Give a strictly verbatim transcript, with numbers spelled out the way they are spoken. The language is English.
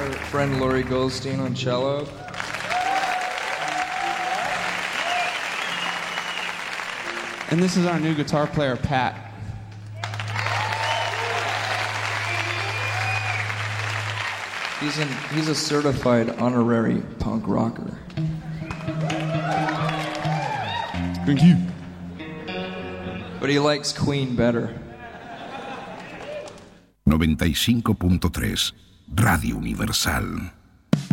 our friend Laurie Goldstein on cello. And this is our new guitar player, Pat. He's, an, he's a certified honorary punk rocker. Thank you. But he likes Queen better. noventa y cinco punto tres Radio Universal.